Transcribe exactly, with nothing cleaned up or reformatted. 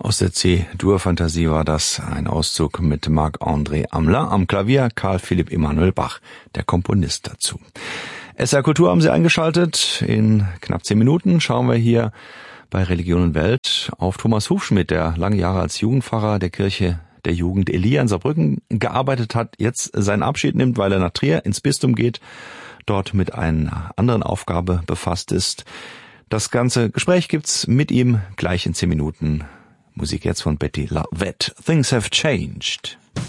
Aus der C-Dur-Fantasie war das ein Auszug mit Marc-André Amelin am Klavier, Karl Philipp Emanuel Bach, der Komponist dazu. S R Kultur haben Sie eingeschaltet. In knapp zehn Minuten schauen wir hier bei Religion und Welt auf Thomas Hufschmidt, der lange Jahre als Jugendpfarrer der Kirche der Jugend Elia in Saarbrücken gearbeitet hat, jetzt seinen Abschied nimmt, weil er nach Trier ins Bistum geht, dort mit einer anderen Aufgabe befasst ist. Das ganze Gespräch gibt's mit ihm gleich in zehn Minuten. Musik jetzt von Betty LaVette. Things Have Changed.